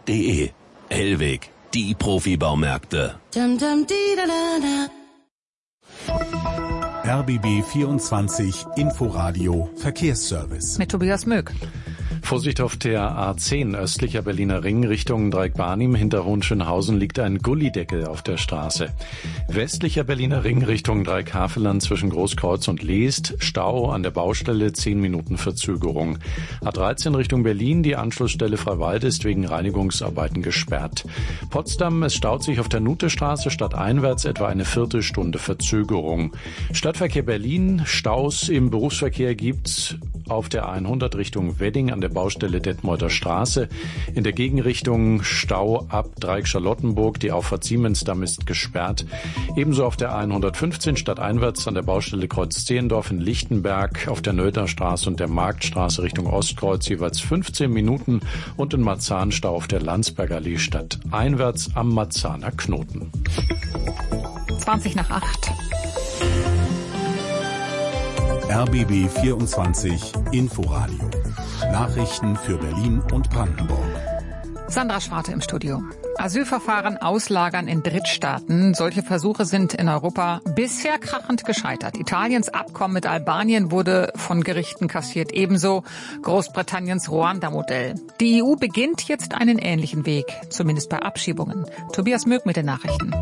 Hellweg.de. Hellweg, die Profi-Baumärkte. RBB 24 Inforadio Verkehrsservice. Mit Tobias Möck. Vorsicht auf der A10 östlicher Berliner Ring Richtung Dreieck-Barnim. Hinter Hohenschönhausen liegt ein Gullideckel auf der Straße. Westlicher Berliner Ring Richtung Dreieck-Havelland zwischen Großkreuz und Leest. Stau an der Baustelle, 10 Minuten Verzögerung. A13 Richtung Berlin. Die Anschlussstelle Freiwald ist wegen Reinigungsarbeiten gesperrt. Potsdam, es staut sich auf der Nutestraße stadteinwärts etwa eine Viertelstunde Verzögerung. Stadtverkehr Berlin. Staus im Berufsverkehr gibt's auf der 100 Richtung Wedding an der Baustelle Detmolder Straße. In der Gegenrichtung Stau ab Dreieck-Charlottenburg. Die Auffahrt Siemensdamm ist gesperrt. Ebenso auf der 115 stadteinwärts an der Baustelle Kreuz-Zehendorf in Lichtenberg, auf der Nöldnerstraße und der Marktstraße Richtung Ostkreuz jeweils 15 Minuten und in Marzahn Stau auf der Landsberger Allee stadteinwärts am Marzahner Knoten. 20:08. RBB 24 Inforadio. Nachrichten für Berlin und Brandenburg. Sandra Schwarte im Studio. Asylverfahren auslagern in Drittstaaten. Solche Versuche sind in Europa bisher krachend gescheitert. Italiens Abkommen mit Albanien wurde von Gerichten kassiert. Ebenso Großbritanniens Ruanda-Modell. Die EU beginnt jetzt einen ähnlichen Weg, zumindest bei Abschiebungen. Tobias Möck mit den Nachrichten.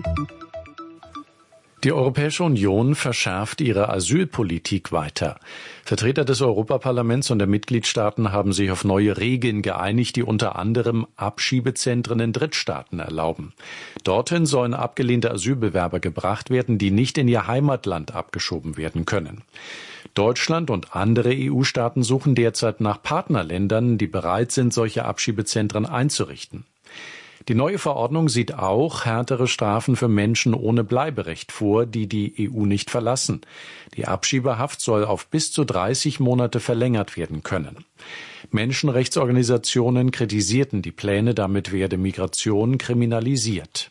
Die Europäische Union verschärft ihre Asylpolitik weiter. Vertreter des Europaparlaments und der Mitgliedstaaten haben sich auf neue Regeln geeinigt, die unter anderem Abschiebezentren in Drittstaaten erlauben. Dorthin sollen abgelehnte Asylbewerber gebracht werden, die nicht in ihr Heimatland abgeschoben werden können. Deutschland und andere EU-Staaten suchen derzeit nach Partnerländern, die bereit sind, solche Abschiebezentren einzurichten. Die neue Verordnung sieht auch härtere Strafen für Menschen ohne Bleiberecht vor, die die EU nicht verlassen. Die Abschiebehaft soll auf bis zu 30 Monate verlängert werden können. Menschenrechtsorganisationen kritisierten die Pläne, damit werde Migration kriminalisiert.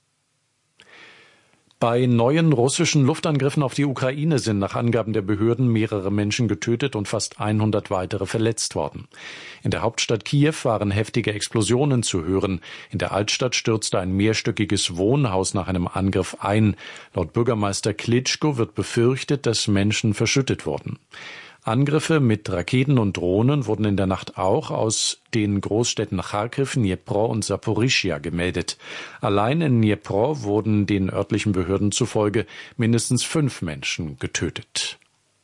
Bei neuen russischen Luftangriffen auf die Ukraine sind nach Angaben der Behörden mehrere Menschen getötet und fast 100 weitere verletzt worden. In der Hauptstadt Kiew waren heftige Explosionen zu hören. In der Altstadt stürzte ein mehrstöckiges Wohnhaus nach einem Angriff ein. Laut Bürgermeister Klitschko wird befürchtet, dass Menschen verschüttet wurden. Angriffe mit Raketen und Drohnen wurden in der Nacht auch aus den Großstädten Charkiw, Dnipro und Saporischschja gemeldet. Allein in Dnipro wurden den örtlichen Behörden zufolge mindestens 5 Menschen getötet.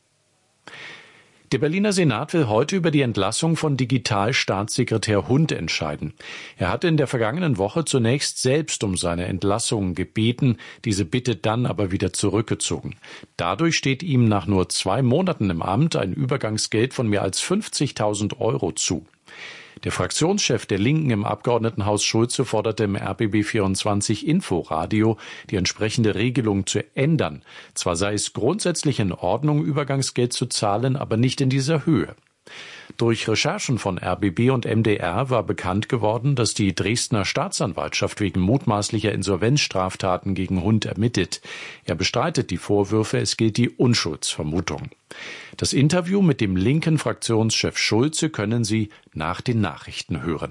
Der Berliner Senat will heute über die Entlassung von Digitalstaatssekretär Hund entscheiden. Er hatte in der vergangenen Woche zunächst selbst um seine Entlassung gebeten, diese Bitte dann aber wieder zurückgezogen. Dadurch steht ihm nach nur 2 Monaten im Amt ein Übergangsgeld von mehr als 50.000 Euro zu. Der Fraktionschef der Linken im Abgeordnetenhaus Schulze forderte im RBB 24 Inforadio, die entsprechende Regelung zu ändern. Zwar sei es grundsätzlich in Ordnung, Übergangsgeld zu zahlen, aber nicht in dieser Höhe. Durch Recherchen von RBB und MDR war bekannt geworden, dass die Dresdner Staatsanwaltschaft wegen mutmaßlicher Insolvenzstraftaten gegen Hund ermittelt. Er bestreitet die Vorwürfe, es gilt die Unschuldsvermutung. Das Interview mit dem linken Fraktionschef Schulze können Sie nach den Nachrichten hören.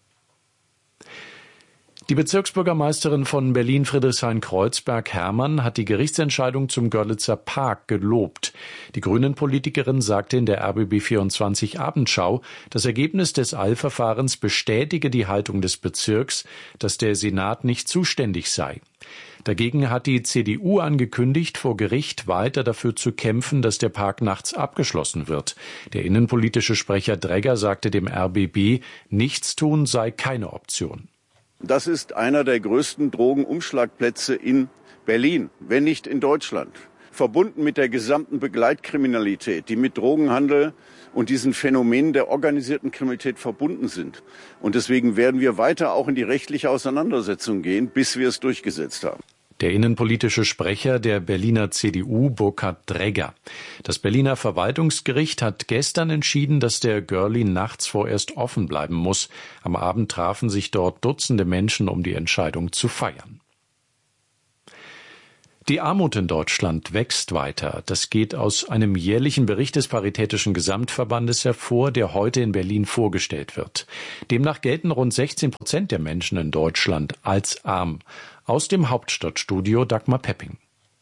Die Bezirksbürgermeisterin von Berlin-Friedrichshain-Kreuzberg, Herrmann, hat die Gerichtsentscheidung zum Görlitzer Park gelobt. Die Grünen-Politikerin sagte in der RBB24 Abendschau, das Ergebnis des Eilverfahrens bestätige die Haltung des Bezirks, dass der Senat nicht zuständig sei. Dagegen hat die CDU angekündigt, vor Gericht weiter dafür zu kämpfen, dass der Park nachts abgeschlossen wird. Der innenpolitische Sprecher Dregger sagte dem RBB, Nichtstun sei keine Option. Das ist einer der größten Drogenumschlagplätze in Berlin, wenn nicht in Deutschland. Verbunden mit der gesamten Begleitkriminalität, die mit Drogenhandel und diesen Phänomenen der organisierten Kriminalität verbunden sind. Und deswegen werden wir weiter auch in die rechtliche Auseinandersetzung gehen, bis wir es durchgesetzt haben. Der innenpolitische Sprecher der Berliner CDU, Burkhard Dregger. Das Berliner Verwaltungsgericht hat gestern entschieden, dass der Görli nachts vorerst offen bleiben muss. Am Abend trafen sich dort Dutzende Menschen, um die Entscheidung zu feiern. Die Armut in Deutschland wächst weiter. Das geht aus einem jährlichen Bericht des Paritätischen Gesamtverbandes hervor, der heute in Berlin vorgestellt wird. Demnach gelten rund 16% der Menschen in Deutschland als arm. Aus dem Hauptstadtstudio Dagmar Pepping.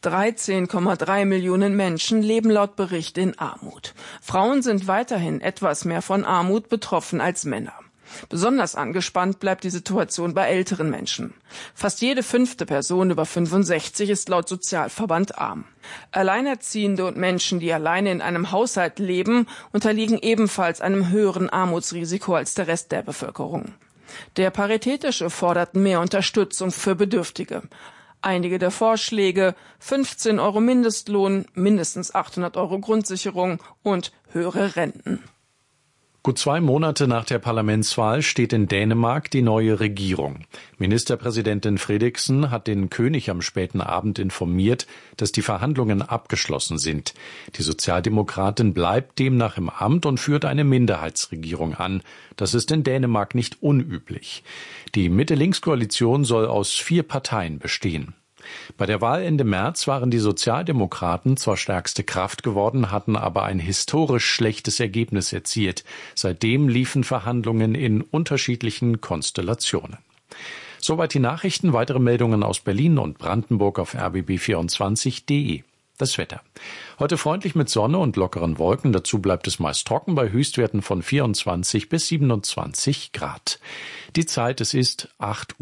13,3 Millionen Menschen leben laut Bericht in Armut. Frauen sind weiterhin etwas mehr von Armut betroffen als Männer. Besonders angespannt bleibt die Situation bei älteren Menschen. Fast jede 5. Person über 65 ist laut Sozialverband arm. Alleinerziehende und Menschen, die alleine in einem Haushalt leben, unterliegen ebenfalls einem höheren Armutsrisiko als der Rest der Bevölkerung. Der Paritätische fordert mehr Unterstützung für Bedürftige. Einige der Vorschläge: 15 € Mindestlohn, mindestens 800 € Grundsicherung und höhere Renten. Gut 2 Monate nach der Parlamentswahl steht in Dänemark die neue Regierung. Ministerpräsidentin Frederiksen hat den König am späten Abend informiert, dass die Verhandlungen abgeschlossen sind. Die Sozialdemokratin bleibt demnach im Amt und führt eine Minderheitsregierung an. Das ist in Dänemark nicht unüblich. Die Mitte-Links-Koalition soll aus 4 Parteien bestehen. Bei der Wahl Ende März waren die Sozialdemokraten zwar stärkste Kraft geworden, hatten aber ein historisch schlechtes Ergebnis erzielt. Seitdem liefen Verhandlungen in unterschiedlichen Konstellationen. Soweit die Nachrichten. Weitere Meldungen aus Berlin und Brandenburg auf rbb24.de. Das Wetter. Heute freundlich mit Sonne und lockeren Wolken. Dazu bleibt es meist trocken bei Höchstwerten von 24 bis 27 Grad. Die Zeit, es ist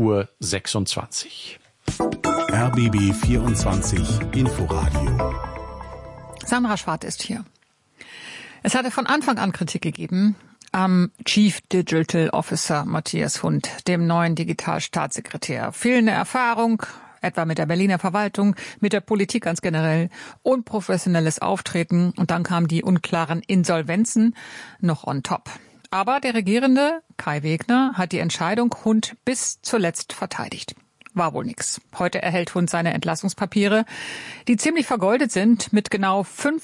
8:26 Uhr. RBB 24 Inforadio. Sandra Schwarz ist hier. Es hatte von Anfang an Kritik gegeben am Chief Digital Officer Matthias Hund, dem neuen Digitalstaatssekretär. Fehlende Erfahrung, etwa mit der Berliner Verwaltung, mit der Politik ganz generell, unprofessionelles Auftreten und dann kamen die unklaren Insolvenzen noch on top. Aber der Regierende, Kai Wegner, hat die Entscheidung Hund bis zuletzt verteidigt. War wohl nix. Heute erhält Hund seine Entlassungspapiere, die ziemlich vergoldet sind, mit genau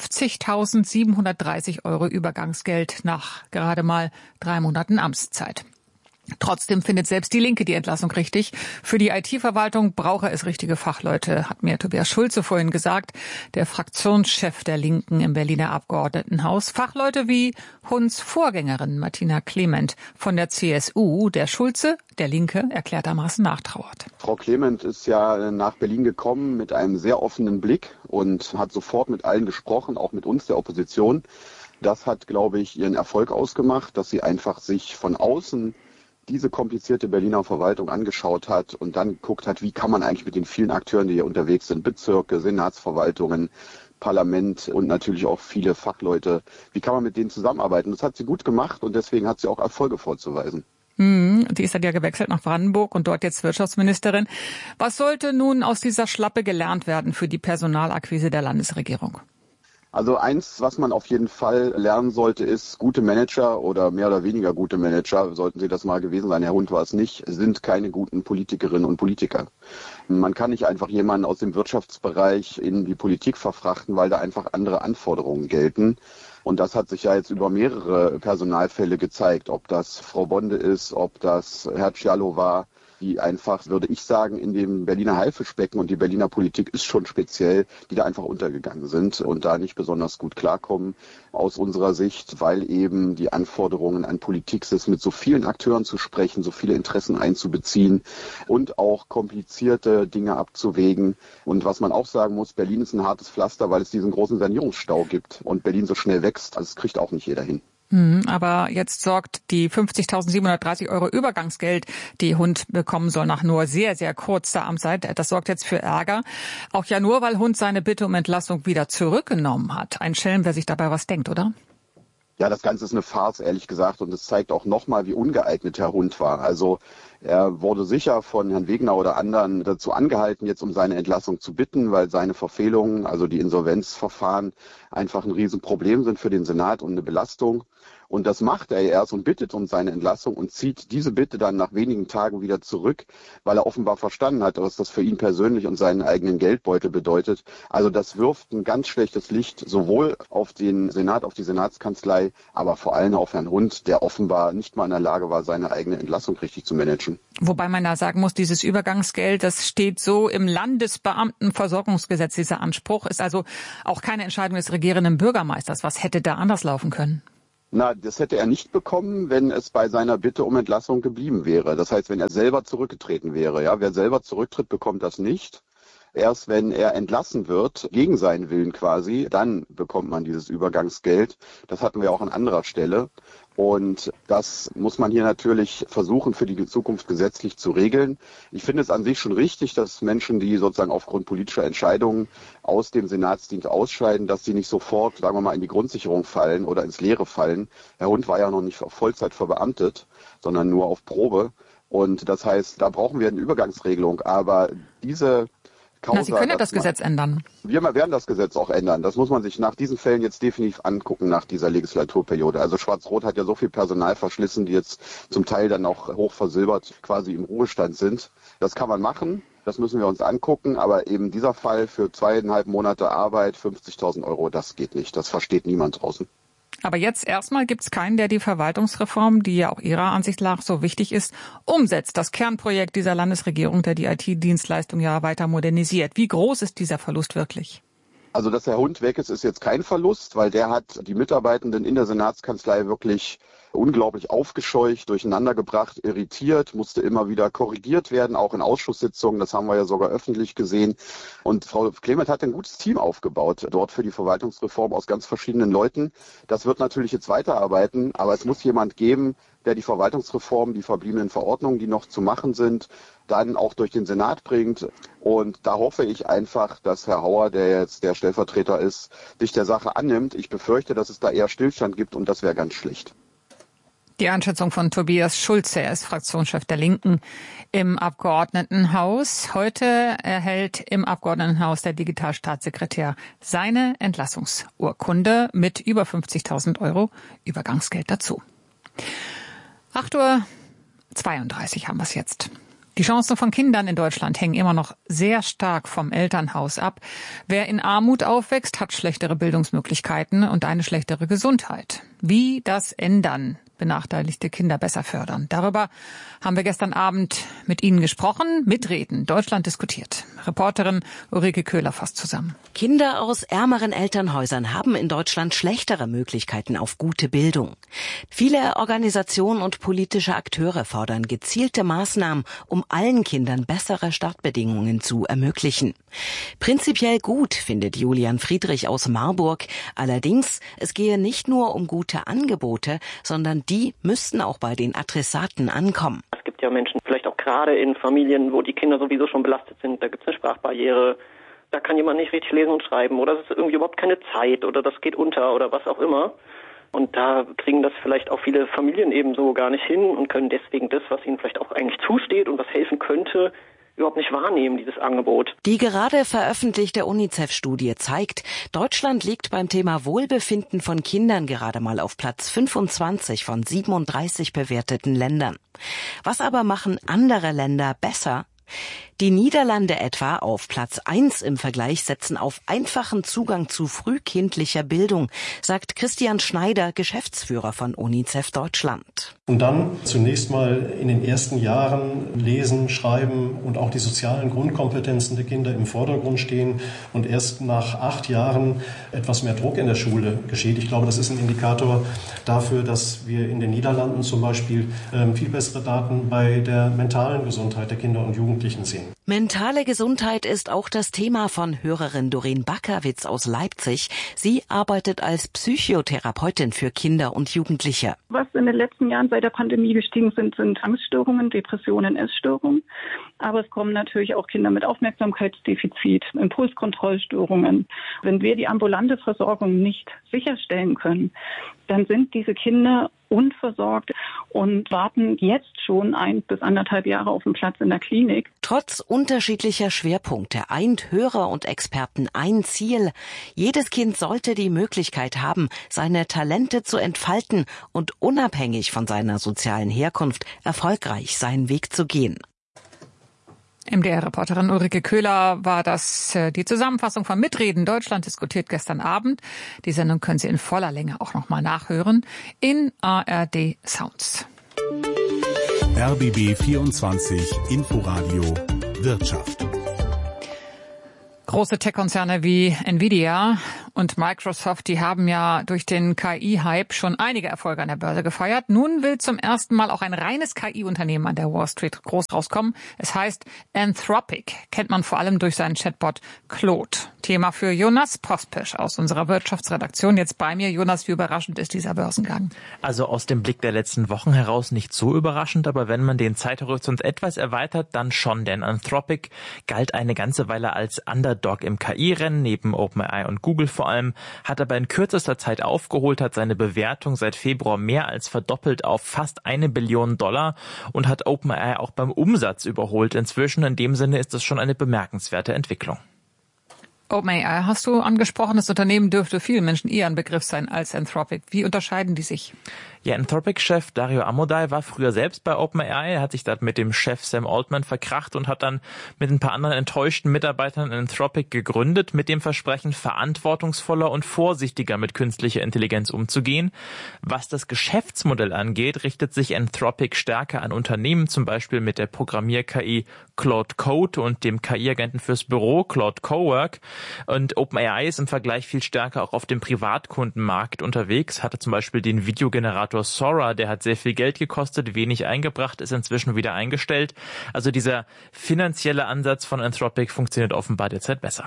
50.730 € Übergangsgeld nach gerade mal 3 Monaten Amtszeit. Trotzdem findet selbst die Linke die Entlassung richtig. Für die IT-Verwaltung brauche es richtige Fachleute, hat mir Tobias Schulze vorhin gesagt, der Fraktionschef der Linken im Berliner Abgeordnetenhaus. Fachleute wie Hunds Vorgängerin Martina Clement von der CSU, der Schulze, der Linke, erklärtermaßen nachtrauert. Frau Clement ist ja nach Berlin gekommen mit einem sehr offenen Blick und hat sofort mit allen gesprochen, auch mit uns, der Opposition. Das hat, glaube ich, ihren Erfolg ausgemacht, dass sie einfach sich von außen diese komplizierte Berliner Verwaltung angeschaut hat und dann geguckt hat, wie kann man eigentlich mit den vielen Akteuren, die hier unterwegs sind, Bezirke, Senatsverwaltungen, Parlament und natürlich auch viele Fachleute, wie kann man mit denen zusammenarbeiten? Das hat sie gut gemacht und deswegen hat sie auch Erfolge vorzuweisen. Die ist dann ja gewechselt nach Brandenburg und dort jetzt Wirtschaftsministerin. Was sollte nun aus dieser Schlappe gelernt werden für die Personalakquise der Landesregierung? Also eins, was man auf jeden Fall lernen sollte, ist, gute Manager oder mehr oder weniger gute Manager, sollten sie das mal gewesen sein, Herr Hund war es nicht, sind keine guten Politikerinnen und Politiker. Man kann nicht einfach jemanden aus dem Wirtschaftsbereich in die Politik verfrachten, weil da einfach andere Anforderungen gelten. Und das hat sich ja jetzt über mehrere Personalfälle gezeigt, ob das Frau Bonde ist, ob das Herr Cialo war, die einfach, würde ich sagen, in dem Berliner Haifischbecken und die Berliner Politik ist schon speziell, die da einfach untergegangen sind und da nicht besonders gut klarkommen aus unserer Sicht, weil eben die Anforderungen an Politik sind, mit so vielen Akteuren zu sprechen, so viele Interessen einzubeziehen und auch komplizierte Dinge abzuwägen. Und was man auch sagen muss, Berlin ist ein hartes Pflaster, weil es diesen großen Sanierungsstau gibt und Berlin so schnell wächst, also das kriegt auch nicht jeder hin. Aber jetzt sorgt die 50.730 € Übergangsgeld, die Hund bekommen soll nach nur sehr, sehr kurzer Amtszeit, das sorgt jetzt für Ärger. Auch ja nur, weil Hund seine Bitte um Entlassung wieder zurückgenommen hat. Ein Schelm, wer sich dabei was denkt, oder? Ja, das Ganze ist eine Farce, ehrlich gesagt. Und es zeigt auch nochmal, wie ungeeignet Herr Hund war. Also er wurde sicher von Herrn Wegner oder anderen dazu angehalten, jetzt um seine Entlassung zu bitten, weil seine Verfehlungen, also die Insolvenzverfahren, einfach ein Riesenproblem sind für den Senat und eine Belastung. Und das macht er erst und bittet um seine Entlassung und zieht diese Bitte dann nach wenigen Tagen wieder zurück, weil er offenbar verstanden hat, was das für ihn persönlich und seinen eigenen Geldbeutel bedeutet. Also das wirft ein ganz schlechtes Licht sowohl auf den Senat, auf die Senatskanzlei, aber vor allem auf Herrn Hund, der offenbar nicht mal in der Lage war, seine eigene Entlassung richtig zu managen. Wobei man da sagen muss, dieses Übergangsgeld, das steht so im Landesbeamtenversorgungsgesetz. Dieser Anspruch ist also auch keine Entscheidung des regierenden Bürgermeisters. Was hätte da anders laufen können? Na, das hätte er nicht bekommen, wenn es bei seiner Bitte um Entlassung geblieben wäre. Das heißt, wenn er selber zurückgetreten wäre. Ja, wer selber zurücktritt, bekommt das nicht. Erst wenn er entlassen wird, gegen seinen Willen quasi, dann bekommt man dieses Übergangsgeld. Das hatten wir auch an anderer Stelle. Und das muss man hier natürlich versuchen, für die Zukunft gesetzlich zu regeln. Ich finde es an sich schon richtig, dass Menschen, die sozusagen aufgrund politischer Entscheidungen aus dem Senatsdienst ausscheiden, dass sie nicht sofort, sagen wir mal, in die Grundsicherung fallen oder ins Leere fallen. Herr Hund war ja noch nicht auf Vollzeit verbeamtet, sondern nur auf Probe. Und das heißt, da brauchen wir eine Übergangsregelung. Aber diese Sie können ja das Gesetz ändern. Wir werden das Gesetz auch ändern. Das muss man sich nach diesen Fällen jetzt definitiv angucken, nach dieser Legislaturperiode. Also Schwarz-Rot hat ja so viel Personal verschlissen, die jetzt zum Teil dann auch hoch versilbert quasi im Ruhestand sind. Das kann man machen, das müssen wir uns angucken. Aber eben dieser Fall für 2,5 Monate Arbeit, 50.000 Euro, das geht nicht. Das versteht niemand draußen. Aber jetzt erstmal gibt es keinen, der die Verwaltungsreform, die ja auch Ihrer Ansicht nach so wichtig ist, umsetzt. Das Kernprojekt dieser Landesregierung, der die IT-Dienstleistung ja weiter modernisiert. Wie groß ist dieser Verlust wirklich? Also, dass Herr Hund weg ist jetzt kein Verlust, weil der hat die Mitarbeitenden in der Senatskanzlei wirklich unglaublich aufgescheucht, durcheinandergebracht, irritiert, musste immer wieder korrigiert werden, auch in Ausschusssitzungen. Das haben wir ja sogar öffentlich gesehen. Und Frau Clement hat ein gutes Team aufgebaut, dort für die Verwaltungsreform aus ganz verschiedenen Leuten. Das wird natürlich jetzt weiterarbeiten, aber es muss jemand geben, der die Verwaltungsreform, die verbliebenen Verordnungen, die noch zu machen sind, dann auch durch den Senat bringt. Und da hoffe ich einfach, dass Herr Hauer, der jetzt der Stellvertreter ist, sich der Sache annimmt. Ich befürchte, dass es da eher Stillstand gibt und das wäre ganz schlecht. Die Einschätzung von Tobias Schulze, er ist Fraktionschef der Linken im Abgeordnetenhaus. Heute erhält im Abgeordnetenhaus der Digitalstaatssekretär seine Entlassungsurkunde mit über 50.000 Euro Übergangsgeld dazu. 8:32 Uhr haben wir es jetzt. Die Chancen von Kindern in Deutschland hängen immer noch sehr stark vom Elternhaus ab. Wer in Armut aufwächst, hat schlechtere Bildungsmöglichkeiten und eine schlechtere Gesundheit. Wie das ändern, benachteiligte Kinder besser fördern. Darüber haben wir gestern Abend mit Ihnen gesprochen. Mitreden, Deutschland diskutiert. Reporterin Ulrike Köhler fasst zusammen. Kinder aus ärmeren Elternhäusern haben in Deutschland schlechtere Möglichkeiten auf gute Bildung. Viele Organisationen und politische Akteure fordern gezielte Maßnahmen, um allen Kindern bessere Startbedingungen zu ermöglichen. Prinzipiell gut, findet Julian Friedrich aus Marburg. Allerdings, es gehe nicht nur um gute Angebote, sondern die müssten auch bei den Adressaten ankommen. Es gibt ja Menschen, vielleicht auch gerade in Familien, wo die Kinder sowieso schon belastet sind, da gibt es eine Sprachbarriere, da kann jemand nicht richtig lesen und schreiben oder es ist irgendwie überhaupt keine Zeit oder das geht unter oder was auch immer. Und da kriegen das vielleicht auch viele Familien eben so gar nicht hin und können deswegen das, was ihnen vielleicht auch eigentlich zusteht und was helfen könnte, überhaupt nicht wahrnehmen, dieses Angebot. Die gerade veröffentlichte UNICEF-Studie zeigt, Deutschland liegt beim Thema Wohlbefinden von Kindern gerade mal auf Platz 25 von 37 bewerteten Ländern. Was aber machen andere Länder besser? Die Niederlande etwa auf Platz 1 im Vergleich setzen auf einfachen Zugang zu frühkindlicher Bildung, sagt Christian Schneider, Geschäftsführer von UNICEF Deutschland. Und dann zunächst mal in den ersten Jahren lesen, schreiben und auch die sozialen Grundkompetenzen der Kinder im Vordergrund stehen und erst nach 8 Jahren etwas mehr Druck in der Schule geschieht. Ich glaube, das ist ein Indikator dafür, dass wir in den Niederlanden zum Beispiel viel bessere Daten bei der mentalen Gesundheit der Kinder und Jugendlichen sehen. Mentale Gesundheit ist auch das Thema von Hörerin Doreen Backerwitz aus Leipzig. Sie arbeitet als Psychotherapeutin für Kinder und Jugendliche. Was in den letzten Jahren seit der Pandemie gestiegen sind Angststörungen, Depressionen, Essstörungen. Aber es kommen natürlich auch Kinder mit Aufmerksamkeitsdefizit, Impulskontrollstörungen. Wenn wir die ambulante Versorgung nicht sicherstellen können, dann sind diese Kinder unversorgt und warten jetzt schon 1 bis 1,5 Jahre auf einen Platz in der Klinik. Trotz unterschiedlicher Schwerpunkte eint Hörer und Experten ein Ziel. Jedes Kind sollte die Möglichkeit haben, seine Talente zu entfalten und unabhängig von seiner sozialen Herkunft erfolgreich seinen Weg zu gehen. MDR-Reporterin Ulrike Köhler war das die Zusammenfassung von Mitreden Deutschland diskutiert gestern Abend. Die Sendung können Sie in voller Länge auch nochmal nachhören in ARD Sounds. RBB 24 Inforadio Wirtschaft. Große Tech-Konzerne wie Nvidia und Microsoft, die haben ja durch den KI-Hype schon einige Erfolge an der Börse gefeiert. Nun will zum ersten Mal auch ein reines KI-Unternehmen an der Wall Street groß rauskommen. Es heißt Anthropic, kennt man vor allem durch seinen Chatbot Claude. Thema für Jonas Pospisch aus unserer Wirtschaftsredaktion. Jetzt bei mir. Jonas, wie überraschend ist dieser Börsengang? Also aus dem Blick der letzten Wochen heraus nicht so überraschend, aber wenn man den Zeithorizont etwas erweitert, dann schon. Denn Anthropic galt eine ganze Weile als Underdog im KI-Rennen, neben OpenAI und Google vor allem, hat aber in kürzester Zeit aufgeholt, hat seine Bewertung seit Februar mehr als verdoppelt auf fast $1 Billion und hat OpenAI auch beim Umsatz überholt. Inzwischen in dem Sinne ist es schon eine bemerkenswerte Entwicklung. OpenAI hast du angesprochen. Das Unternehmen dürfte vielen Menschen eher ein Begriff sein als Anthropic. Wie unterscheiden die sich? Ja, Anthropic-Chef Dario Amodei war früher selbst bei OpenAI. Er hat sich da mit dem Chef Sam Altman verkracht und hat dann mit ein paar anderen enttäuschten Mitarbeitern Anthropic gegründet, mit dem Versprechen, verantwortungsvoller und vorsichtiger mit künstlicher Intelligenz umzugehen. Was das Geschäftsmodell angeht, richtet sich Anthropic stärker an Unternehmen, zum Beispiel mit der Programmier-KI Claude Code und dem KI-Agenten fürs Büro Claude Cowork. Und OpenAI ist im Vergleich viel stärker auch auf dem Privatkundenmarkt unterwegs, hatte zum Beispiel den Videogenerator Sora, der hat sehr viel Geld gekostet, wenig eingebracht, ist inzwischen wieder eingestellt. Also dieser finanzielle Ansatz von Anthropic funktioniert offenbar derzeit besser.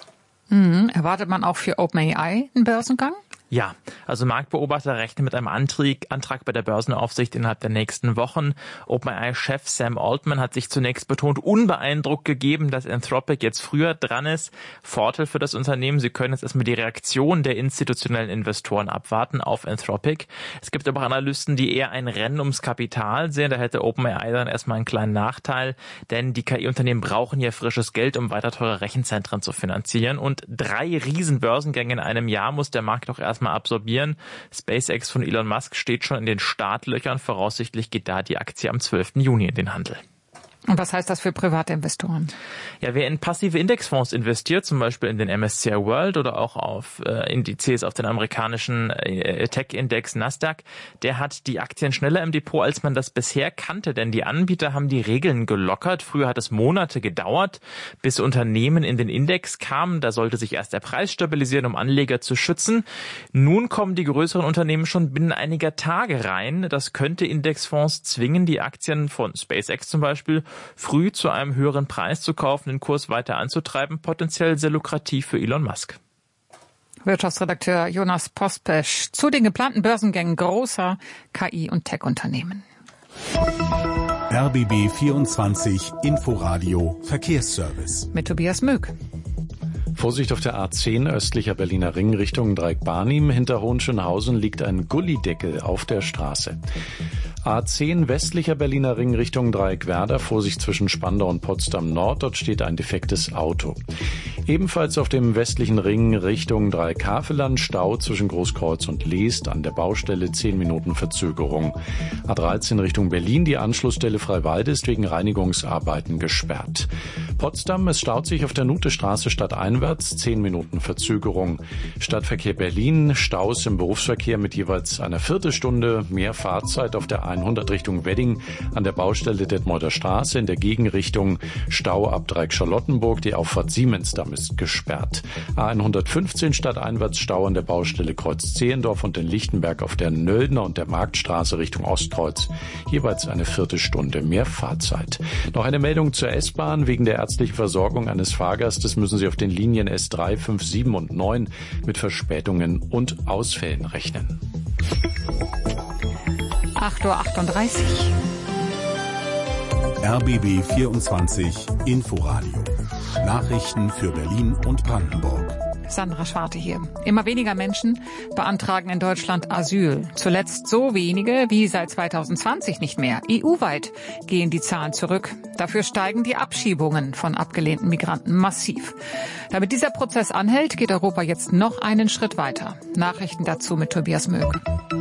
Erwartet man auch für OpenAI einen Börsengang? Ja, also Marktbeobachter rechnen mit einem Antrag bei der Börsenaufsicht innerhalb der nächsten Wochen. OpenAI-Chef Sam Altman hat sich zunächst betont unbeeindruckt gegeben, dass Anthropic jetzt früher dran ist. Vorteil für das Unternehmen, sie können jetzt erstmal die Reaktion der institutionellen Investoren abwarten auf Anthropic. Es gibt aber auch Analysten, die eher ein Rennen ums Kapital sehen. Da hätte OpenAI dann erstmal einen kleinen Nachteil, denn die KI-Unternehmen brauchen ja frisches Geld, um weiter teure Rechenzentren zu finanzieren. Und 3 Riesenbörsengänge in einem Jahr muss der Markt auch erstmal absorbieren. SpaceX von Elon Musk steht schon in den Startlöchern. Voraussichtlich geht da die Aktie am 12. Juni in den Handel. Und was heißt das für private Investoren? Ja, wer in passive Indexfonds investiert, zum Beispiel in den MSCI World oder auch auf Indizes auf den amerikanischen Tech-Index Nasdaq, der hat die Aktien schneller im Depot, als man das bisher kannte, denn die Anbieter haben die Regeln gelockert. Früher hat es Monate gedauert, bis Unternehmen in den Index kamen. Da sollte sich erst der Preis stabilisieren, um Anleger zu schützen. Nun kommen die größeren Unternehmen schon binnen einiger Tage rein. Das könnte Indexfonds zwingen, die Aktien von SpaceX zum Beispiel früh zu einem höheren Preis zu kaufen, den Kurs weiter anzutreiben, potenziell sehr lukrativ für Elon Musk. Wirtschaftsredakteur Jonas Pospisch zu den geplanten Börsengängen großer KI- und Tech-Unternehmen. RBB 24 Inforadio Verkehrsservice. Mit Tobias Möck. Vorsicht auf der A10 östlicher Berliner Ring Richtung Dreieck-Barnim. Hinter Hohenschönhausen liegt ein Gullideckel auf der Straße. A10 westlicher Berliner Ring Richtung Dreieck-Werder. Vorsicht zwischen Spandau und Potsdam Nord. Dort steht ein defektes Auto. Ebenfalls auf dem westlichen Ring Richtung Dreieck-Havelland Stau zwischen Großkreuz und Leest. An der Baustelle 10 Minuten Verzögerung. A13 Richtung Berlin. Die Anschlussstelle Freiwalde ist wegen Reinigungsarbeiten gesperrt. Potsdam, es staut sich auf der Nutestraße stadteinwärts. 10 Minuten Verzögerung. Stadtverkehr Berlin. Staus im Berufsverkehr mit jeweils einer Viertelstunde. Mehr Fahrzeit auf der 100 Richtung Wedding an der Baustelle Detmolder Straße. In der Gegenrichtung Stau ab Dreieck-Charlottenburg. Die Auffahrt Siemensdamm ist gesperrt. A115 stadteinwärts Stau an der Baustelle Kreuz-Zehendorf und in Lichtenberg auf der Nöldner und der Marktstraße Richtung Ostkreuz. Jeweils eine Viertelstunde mehr Fahrzeit. Noch eine Meldung zur S-Bahn. Wegen der ärztlichen Versorgung eines Fahrgastes müssen Sie auf den Linien S3, 5, 7 und 9 mit Verspätungen und Ausfällen rechnen. 8:38 Uhr. RBB 24 Inforadio. Nachrichten für Berlin und Brandenburg. Sandra Schwarte hier. Immer weniger Menschen beantragen in Deutschland Asyl. Zuletzt so wenige wie seit 2020 nicht mehr. EU-weit gehen die Zahlen zurück. Dafür steigen die Abschiebungen von abgelehnten Migranten massiv. Damit dieser Prozess anhält, geht Europa jetzt noch einen Schritt weiter. Nachrichten dazu mit Tobias Möck.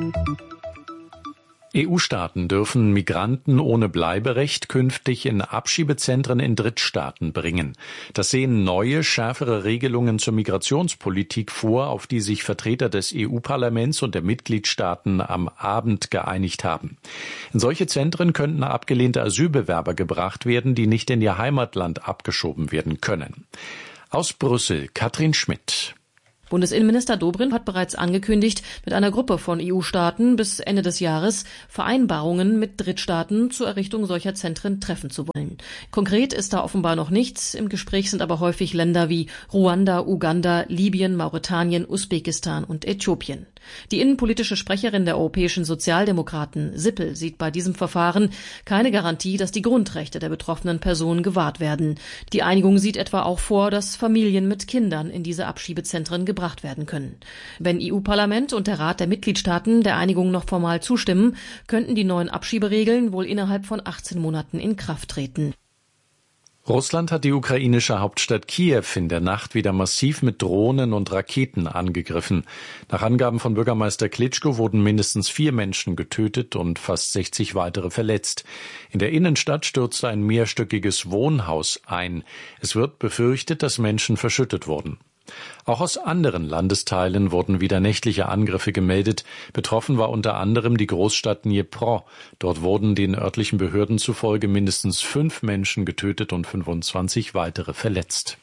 EU-Staaten dürfen Migranten ohne Bleiberecht künftig in Abschiebezentren in Drittstaaten bringen. Das sehen neue, schärfere Regelungen zur Migrationspolitik vor, auf die sich Vertreter des EU-Parlaments und der Mitgliedstaaten am Abend geeinigt haben. In solche Zentren könnten abgelehnte Asylbewerber gebracht werden, die nicht in ihr Heimatland abgeschoben werden können. Aus Brüssel, Katrin Schmidt. Bundesinnenminister Dobrindt hat bereits angekündigt, mit einer Gruppe von EU-Staaten bis Ende des Jahres Vereinbarungen mit Drittstaaten zur Errichtung solcher Zentren treffen zu wollen. Konkret ist da offenbar noch nichts. Im Gespräch sind aber häufig Länder wie Ruanda, Uganda, Libyen, Mauretanien, Usbekistan und Äthiopien. Die innenpolitische Sprecherin der europäischen Sozialdemokraten, Sippel, sieht bei diesem Verfahren keine Garantie, dass die Grundrechte der betroffenen Personen gewahrt werden. Die Einigung sieht etwa auch vor, dass Familien mit Kindern in diese Abschiebezentren gebracht werden können. Wenn EU-Parlament und der Rat der Mitgliedstaaten der Einigung noch formal zustimmen, könnten die neuen Abschieberegeln wohl innerhalb von 18 Monaten in Kraft treten. Russland hat die ukrainische Hauptstadt Kiew in der Nacht wieder massiv mit Drohnen und Raketen angegriffen. Nach Angaben von Bürgermeister Klitschko wurden mindestens 4 Menschen getötet und fast 60 weitere verletzt. In der Innenstadt stürzte ein mehrstöckiges Wohnhaus ein. Es wird befürchtet, dass Menschen verschüttet wurden. Auch aus anderen Landesteilen wurden wieder nächtliche Angriffe gemeldet. Betroffen war unter anderem die Großstadt Dnipro. Dort wurden den örtlichen Behörden zufolge mindestens 5 Menschen getötet und 25 weitere verletzt.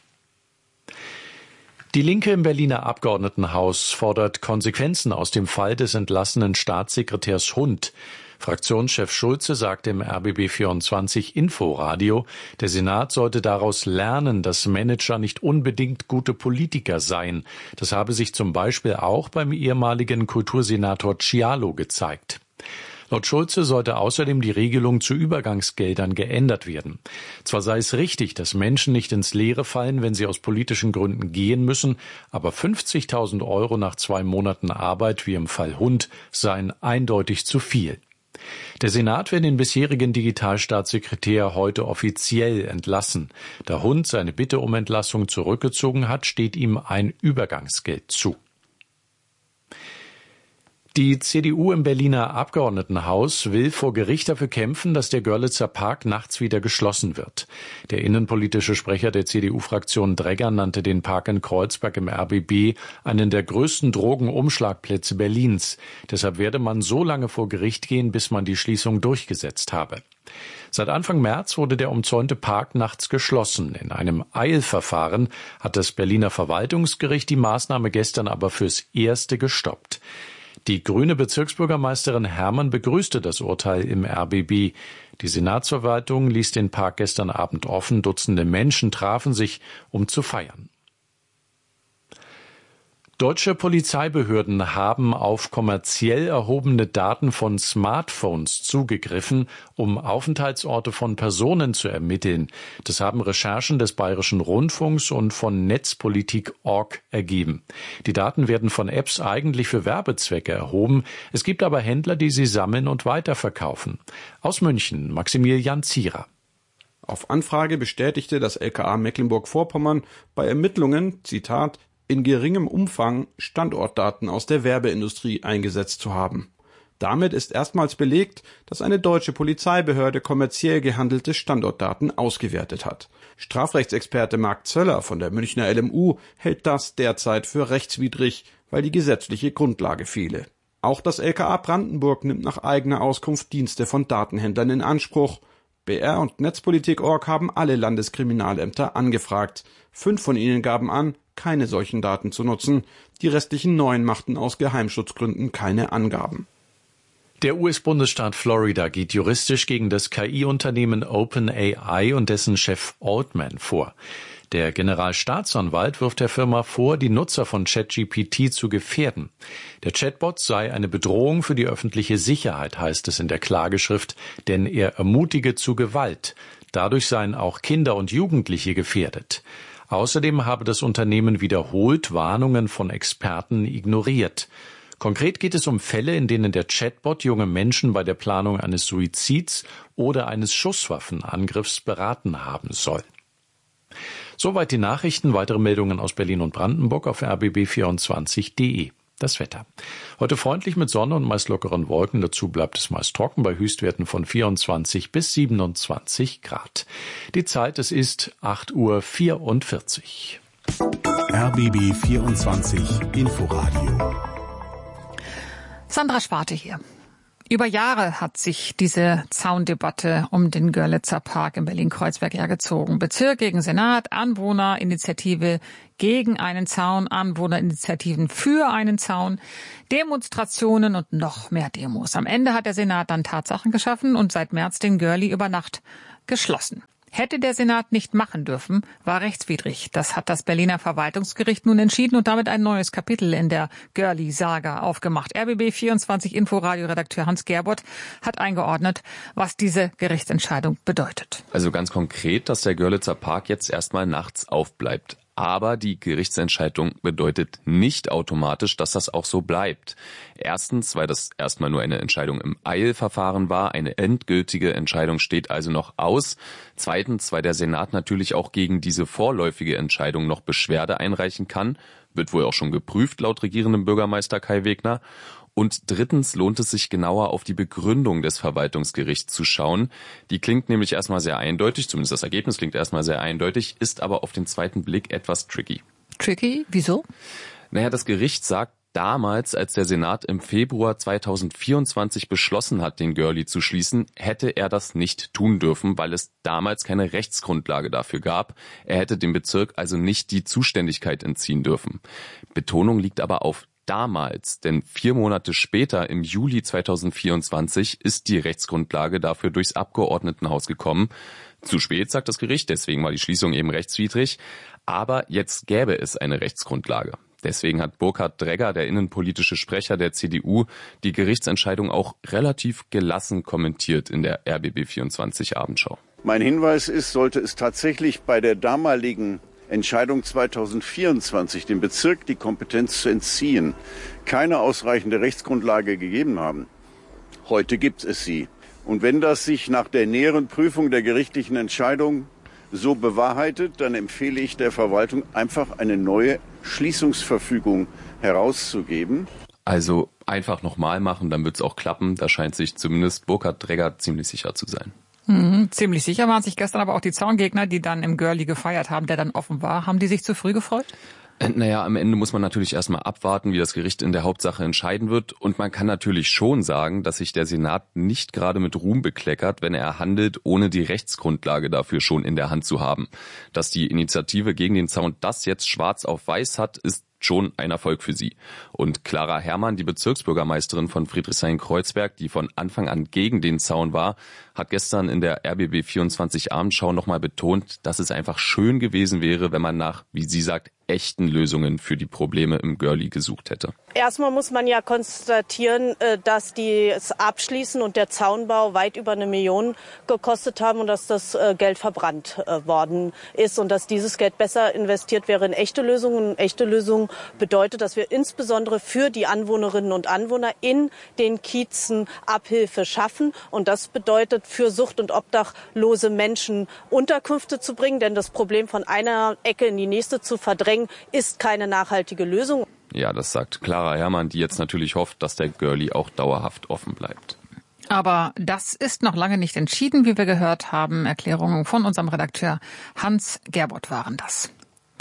Die Linke im Berliner Abgeordnetenhaus fordert Konsequenzen aus dem Fall des entlassenen Staatssekretärs Hund. Fraktionschef Schulze sagte im RBB 24 Inforadio, der Senat sollte daraus lernen, dass Manager nicht unbedingt gute Politiker seien. Das habe sich zum Beispiel auch beim ehemaligen Kultursenator Cialo gezeigt. Laut Schulze sollte außerdem die Regelung zu Übergangsgeldern geändert werden. Zwar sei es richtig, dass Menschen nicht ins Leere fallen, wenn sie aus politischen Gründen gehen müssen, aber 50.000 € nach 2 Monaten Arbeit, wie im Fall Hund, seien eindeutig zu viel. Der Senat will den bisherigen Digitalstaatssekretär heute offiziell entlassen. Da Hund seine Bitte um Entlassung zurückgezogen hat, steht ihm ein Übergangsgeld zu. Die CDU im Berliner Abgeordnetenhaus will vor Gericht dafür kämpfen, dass der Görlitzer Park nachts wieder geschlossen wird. Der innenpolitische Sprecher der CDU-Fraktion Dregger nannte den Park in Kreuzberg im RBB einen der größten Drogenumschlagplätze Berlins. Deshalb werde man so lange vor Gericht gehen, bis man die Schließung durchgesetzt habe. Seit Anfang März wurde der umzäunte Park nachts geschlossen. In einem Eilverfahren hat das Berliner Verwaltungsgericht die Maßnahme gestern aber fürs Erste gestoppt. Die grüne Bezirksbürgermeisterin Herrmann begrüßte das Urteil im RBB. Die Senatsverwaltung ließ den Park gestern Abend offen. Dutzende Menschen trafen sich, um zu feiern. Deutsche Polizeibehörden haben auf kommerziell erhobene Daten von Smartphones zugegriffen, um Aufenthaltsorte von Personen zu ermitteln. Das haben Recherchen des Bayerischen Rundfunks und von Netzpolitik.org ergeben. Die Daten werden von Apps eigentlich für Werbezwecke erhoben. Es gibt aber Händler, die sie sammeln und weiterverkaufen. Aus München, Maximilian Zierer. Auf Anfrage bestätigte das LKA Mecklenburg-Vorpommern bei Ermittlungen, Zitat, in geringem Umfang Standortdaten aus der Werbeindustrie eingesetzt zu haben. Damit ist erstmals belegt, dass eine deutsche Polizeibehörde kommerziell gehandelte Standortdaten ausgewertet hat. Strafrechtsexperte Marc Zöller von der Münchner LMU hält das derzeit für rechtswidrig, weil die gesetzliche Grundlage fehle. Auch das LKA Brandenburg nimmt nach eigener Auskunft Dienste von Datenhändlern in Anspruch. BR und Netzpolitik.org haben alle Landeskriminalämter angefragt. 5 von ihnen gaben an, keine solchen Daten zu nutzen. Die restlichen 9 machten aus Geheimschutzgründen keine Angaben. Der US-Bundesstaat Florida geht juristisch gegen das KI-Unternehmen OpenAI und dessen Chef Altman vor. Der Generalstaatsanwalt wirft der Firma vor, die Nutzer von ChatGPT zu gefährden. Der Chatbot sei eine Bedrohung für die öffentliche Sicherheit, heißt es in der Klageschrift, denn er ermutige zu Gewalt. Dadurch seien auch Kinder und Jugendliche gefährdet. Außerdem habe das Unternehmen wiederholt Warnungen von Experten ignoriert. Konkret geht es um Fälle, in denen der Chatbot junge Menschen bei der Planung eines Suizids oder eines Schusswaffenangriffs beraten haben soll. Soweit die Nachrichten. Weitere Meldungen aus Berlin und Brandenburg auf rbb24.de. Das Wetter. Heute freundlich mit Sonne und meist lockeren Wolken. Dazu bleibt es meist trocken bei Höchstwerten von 24 bis 27 Grad. Die Zeit, es ist 8:44 Uhr. RBB24 Inforadio. Sandra Schwarte hier. Über Jahre hat sich diese Zaundebatte um den Görlitzer Park in Berlin-Kreuzberg hergezogen. Bezirk gegen Senat, Anwohnerinitiative gegen einen Zaun, Anwohnerinitiativen für einen Zaun, Demonstrationen und noch mehr Demos. Am Ende hat der Senat dann Tatsachen geschaffen und seit März den Görli über Nacht geschlossen. Hätte der Senat nicht machen dürfen, war rechtswidrig. Das hat das Berliner Verwaltungsgericht nun entschieden und damit ein neues Kapitel in der Görli-Saga aufgemacht. RBB24 Inforadio-Redakteur Hans Gerbert hat eingeordnet, was diese Gerichtsentscheidung bedeutet. Also ganz konkret, dass der Görlitzer Park jetzt erstmal nachts aufbleibt. Aber die Gerichtsentscheidung bedeutet nicht automatisch, dass das auch so bleibt. Erstens, weil das erstmal nur eine Entscheidung im Eilverfahren war. Eine endgültige Entscheidung steht also noch aus. Zweitens, weil der Senat natürlich auch gegen diese vorläufige Entscheidung noch Beschwerde einreichen kann. Wird wohl auch schon geprüft, laut regierendem Bürgermeister Kai Wegner. Und drittens lohnt es sich genauer auf die Begründung des Verwaltungsgerichts zu schauen. Die klingt nämlich erstmal sehr eindeutig, zumindest das Ergebnis klingt erstmal sehr eindeutig, ist aber auf den zweiten Blick etwas tricky. Tricky? Wieso? Naja, das Gericht sagt damals, als der Senat im Februar 2024 beschlossen hat, den Görli zu schließen, hätte er das nicht tun dürfen, weil es damals keine Rechtsgrundlage dafür gab. Er hätte dem Bezirk also nicht die Zuständigkeit entziehen dürfen. Betonung liegt aber auf damals, denn 4 Monate später, im Juli 2024, ist die Rechtsgrundlage dafür durchs Abgeordnetenhaus gekommen. Zu spät, sagt das Gericht, deswegen war die Schließung eben rechtswidrig. Aber jetzt gäbe es eine Rechtsgrundlage. Deswegen hat Burkhard Dregger, der innenpolitische Sprecher der CDU, die Gerichtsentscheidung auch relativ gelassen kommentiert in der RBB24 Abendschau. Mein Hinweis ist, sollte es tatsächlich bei der damaligen Entscheidung 2024, dem Bezirk die Kompetenz zu entziehen, keine ausreichende Rechtsgrundlage gegeben haben. Heute gibt es sie. Und wenn das sich nach der näheren Prüfung der gerichtlichen Entscheidung so bewahrheitet, dann empfehle ich der Verwaltung einfach eine neue Schließungsverfügung herauszugeben. Also einfach nochmal machen, dann wird es auch klappen. Da scheint sich zumindest Burkhard Dregger ziemlich sicher zu sein. Ziemlich sicher waren sich gestern aber auch die Zaungegner, die dann im Görli gefeiert haben, der dann offen war. Haben die sich zu früh gefreut? Naja, am Ende muss man natürlich erstmal abwarten, wie das Gericht in der Hauptsache entscheiden wird. Und man kann natürlich schon sagen, dass sich der Senat nicht gerade mit Ruhm bekleckert, wenn er handelt, ohne die Rechtsgrundlage dafür schon in der Hand zu haben. Dass die Initiative gegen den Zaun das jetzt schwarz auf weiß hat, ist schon ein Erfolg für sie. Und Clara Herrmann, die Bezirksbürgermeisterin von Friedrichshain-Kreuzberg, die von Anfang an gegen den Zaun war, hat gestern in der RBB24 Abendschau nochmal betont, dass es einfach schön gewesen wäre, wenn man nach, wie sie sagt, echten Lösungen für die Probleme im Görli gesucht hätte. Erstmal muss man ja konstatieren, dass das Abschließen und der Zaunbau weit über 1 Million gekostet haben und dass das Geld verbrannt worden ist und dass dieses Geld besser investiert wäre in echte Lösungen. Und echte Lösungen bedeutet, dass wir insbesondere für die Anwohnerinnen und Anwohner in den Kiezen Abhilfe schaffen. Und das bedeutet, für Sucht- und obdachlose Menschen Unterkünfte zu bringen. Denn das Problem von einer Ecke in die nächste zu verdrängen, ist keine nachhaltige Lösung. Ja, das sagt Clara Herrmann, die jetzt natürlich hofft, dass der Görli auch dauerhaft offen bleibt. Aber das ist noch lange nicht entschieden, wie wir gehört haben. Erklärungen von unserem Redakteur Hans Gerbert waren das.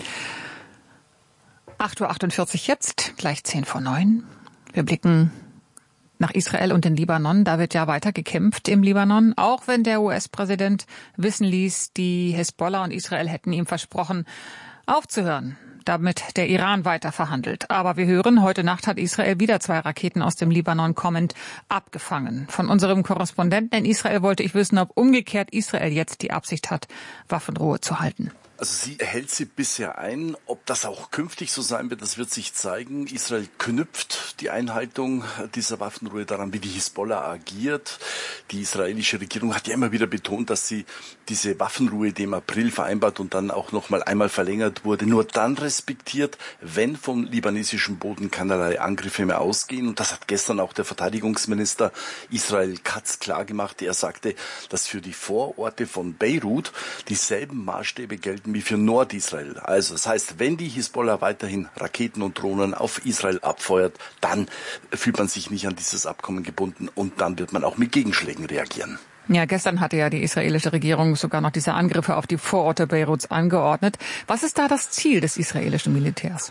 8:48 Uhr jetzt, gleich 8:50. Wir blicken nach Israel und den Libanon. Da wird ja weiter gekämpft im Libanon, auch wenn der US-Präsident wissen ließ, die Hisbollah und Israel hätten ihm versprochen, aufzuhören, damit der Iran weiter verhandelt. Aber wir hören, heute Nacht hat Israel wieder 2 Raketen aus dem Libanon kommend abgefangen. Von unserem Korrespondenten in Israel wollte ich wissen, ob umgekehrt Israel jetzt die Absicht hat, Waffenruhe zu halten. Also sie hält sie bisher ein. Ob das auch künftig so sein wird, das wird sich zeigen. Israel knüpft die Einhaltung dieser Waffenruhe daran, wie die Hisbollah agiert. Die israelische Regierung hat ja immer wieder betont, dass sie diese Waffenruhe, die im April vereinbart und dann auch noch mal einmal verlängert wurde, nur dann respektiert, wenn vom libanesischen Boden keinerlei Angriffe mehr ausgehen. Und das hat gestern auch der Verteidigungsminister Israel Katz klargemacht. Er sagte, dass für die Vororte von Beirut dieselben Maßstäbe gelten wie für Nordisrael. Also das heißt, wenn die Hisbollah weiterhin Raketen und Drohnen auf Israel abfeuert, dann fühlt man sich nicht an dieses Abkommen gebunden und dann wird man auch mit Gegenschlägen reagieren. Ja, gestern hatte ja die israelische Regierung sogar noch diese Angriffe auf die Vororte Beiruts angeordnet. Was ist da das Ziel des israelischen Militärs?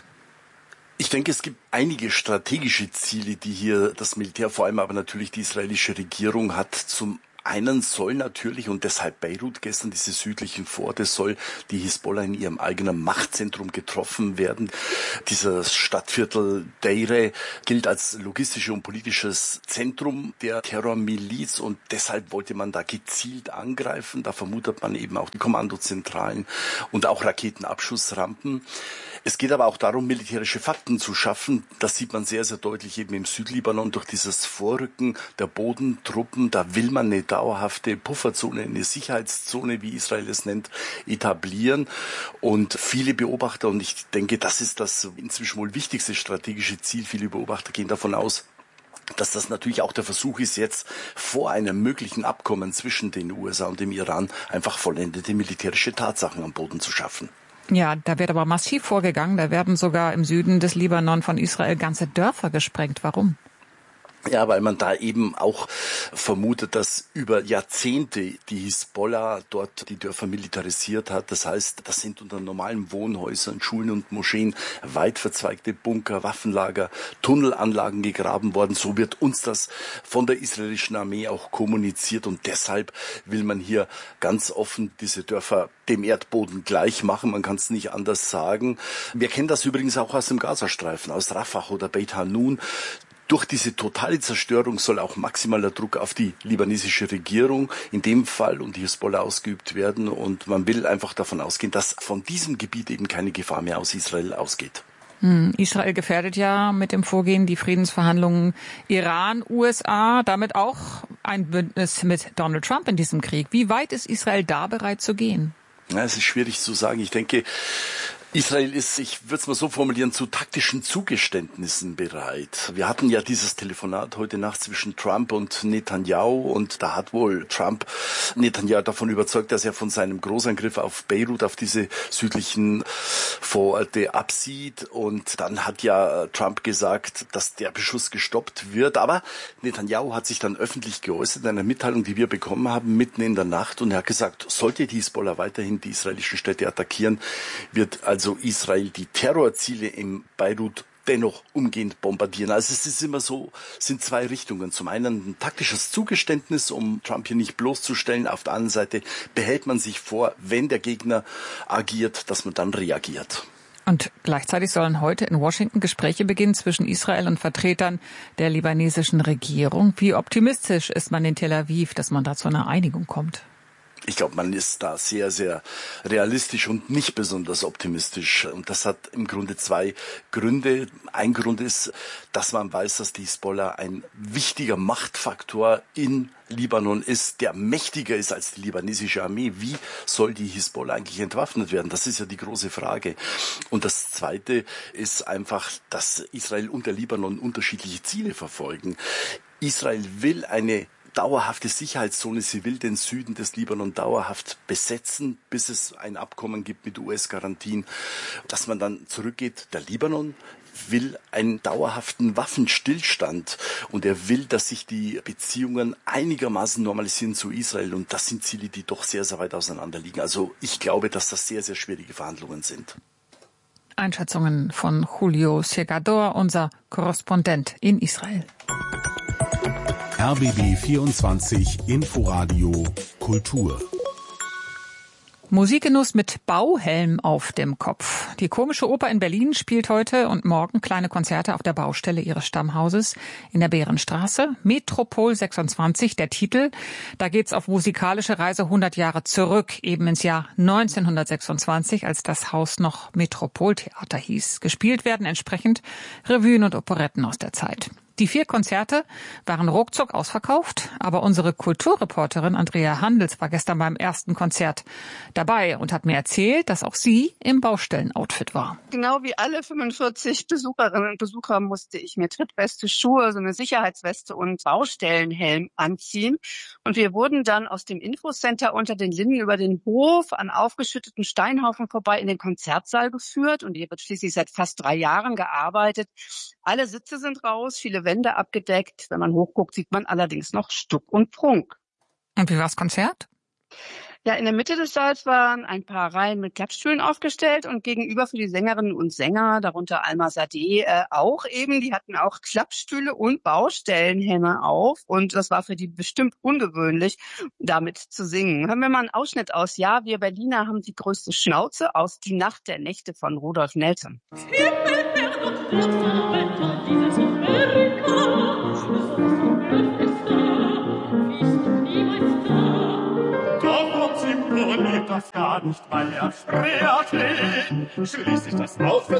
Ich denke, es gibt einige strategische Ziele, die hier das Militär, vor allem aber natürlich die israelische Regierung hat. Zum einen soll natürlich, und deshalb Beirut gestern, diese südlichen Vororte, soll die Hisbollah in ihrem eigenen Machtzentrum getroffen werden. Dieses Stadtviertel Deire gilt als logistisches und politisches Zentrum der Terrormiliz und deshalb wollte man da gezielt angreifen. Da vermutet man eben auch die Kommandozentralen und auch Raketenabschussrampen. Es geht aber auch darum, militärische Fakten zu schaffen. Das sieht man sehr, sehr deutlich eben im Südlibanon durch dieses Vorrücken der Bodentruppen. Da will man eine dauerhafte Pufferzone, eine Sicherheitszone, wie Israel es nennt, etablieren. Und viele Beobachter, und ich denke, das ist das inzwischen wohl wichtigste strategische Ziel, viele Beobachter gehen davon aus, dass das natürlich auch der Versuch ist, jetzt vor einem möglichen Abkommen zwischen den USA und dem Iran einfach vollendete militärische Tatsachen am Boden zu schaffen. Ja, da wird aber massiv vorgegangen. Da werden sogar im Süden des Libanon von Israel ganze Dörfer gesprengt. Warum? Ja, weil man da eben auch vermutet, dass über Jahrzehnte die Hisbollah dort die Dörfer militarisiert hat. Das heißt, das sind unter normalen Wohnhäusern, Schulen und Moscheen weit verzweigte Bunker, Waffenlager, Tunnelanlagen gegraben worden. So wird uns das von der israelischen Armee auch kommuniziert. Und deshalb will man hier ganz offen diese Dörfer dem Erdboden gleich machen. Man kann es nicht anders sagen. Wir kennen das übrigens auch aus dem Gazastreifen, aus Rafah oder Beit Hanun. Durch diese totale Zerstörung soll auch maximaler Druck auf die libanesische Regierung in dem Fall und die Hisbollah ausgeübt werden. Und man will einfach davon ausgehen, dass von diesem Gebiet eben keine Gefahr mehr aus Israel ausgeht. Israel gefährdet ja mit dem Vorgehen die Friedensverhandlungen Iran, USA, damit auch ein Bündnis mit Donald Trump in diesem Krieg. Wie weit ist Israel da bereit zu gehen? Ja, es ist schwierig zu sagen. Ich denke, Israel ist, ich würde es mal so formulieren, zu taktischen Zugeständnissen bereit. Wir hatten ja dieses Telefonat heute Nacht zwischen Trump und Netanyahu und da hat wohl Trump Netanyahu davon überzeugt, dass er von seinem Großangriff auf Beirut, auf diese südlichen Vororte absieht und dann hat ja Trump gesagt, dass der Beschuss gestoppt wird. Aber Netanyahu hat sich dann öffentlich geäußert in einer Mitteilung, die wir bekommen haben, mitten in der Nacht und er hat gesagt, sollte die Hisbollah weiterhin die israelischen Städte attackieren, wird also Israel die Terrorziele in Beirut dennoch umgehend bombardieren. Also es ist immer so, sind zwei Richtungen. Zum einen ein taktisches Zugeständnis, um Trump hier nicht bloßzustellen. Auf der anderen Seite behält man sich vor, wenn der Gegner agiert, dass man dann reagiert. Und gleichzeitig sollen heute in Washington Gespräche beginnen zwischen Israel und Vertretern der libanesischen Regierung. Wie optimistisch ist man in Tel Aviv, dass man da zu einer Einigung kommt? Ich glaube, man ist da sehr, sehr realistisch und nicht besonders optimistisch. Und das hat im Grunde zwei Gründe. Ein Grund ist, dass man weiß, dass die Hisbollah ein wichtiger Machtfaktor in Libanon ist, der mächtiger ist als die libanesische Armee. Wie soll die Hisbollah eigentlich entwaffnet werden? Das ist ja die große Frage. Und das Zweite ist einfach, dass Israel und der Libanon unterschiedliche Ziele verfolgen. Israel will eine dauerhafte Sicherheitszone. Sie will den Süden des Libanon dauerhaft besetzen, bis es ein Abkommen gibt mit US-Garantien, dass man dann zurückgeht. Der Libanon will einen dauerhaften Waffenstillstand und er will, dass sich die Beziehungen einigermaßen normalisieren zu Israel und das sind Ziele, die doch sehr, sehr weit auseinander liegen. Also ich glaube, dass das sehr, sehr schwierige Verhandlungen sind. Einschätzungen von Julio Segador, unser Korrespondent in Israel. RBB 24 Inforadio Kultur. Musikgenuss mit Bauhelm auf dem Kopf. Die Komische Oper in Berlin spielt heute und morgen kleine Konzerte auf der Baustelle ihres Stammhauses in der Behrenstraße. Metropol 26, der Titel. Da geht's auf musikalische Reise 100 Jahre zurück, eben ins Jahr 1926, als das Haus noch Metropoltheater hieß. Gespielt werden entsprechend Revuen und Operetten aus der Zeit. Die 4 Konzerte waren ruckzuck ausverkauft, aber unsere Kulturreporterin Andrea Handels war gestern beim ersten Konzert dabei und hat mir erzählt, dass auch sie im Baustellenoutfit war. Genau wie alle 45 Besucherinnen und Besucher musste ich mir Trittweste, Schuhe, so eine Sicherheitsweste und Baustellenhelm anziehen. Und wir wurden dann aus dem Infocenter unter den Linden über den Hof an aufgeschütteten Steinhaufen vorbei in den Konzertsaal geführt. Und hier wird schließlich seit fast 3 Jahren gearbeitet. Alle Sitze sind raus, viele Wände abgedeckt. Wenn man hochguckt, sieht man allerdings noch Stuck und Prunk. Und wie war das Konzert? Ja, in der Mitte des Saals waren ein paar Reihen mit Klappstühlen aufgestellt und gegenüber für die Sängerinnen und Sänger, darunter Alma Sadeh, auch eben. Die hatten auch Klappstühle und Baustellenhelme auf und das war für die bestimmt ungewöhnlich, damit zu singen. Hören wir mal einen Ausschnitt aus Ja, wir Berliner haben die größte Schnauze aus Die Nacht der Nächte von Rudolf Nelson. Das gar nicht, weil er schwer steht. Schließlich das auf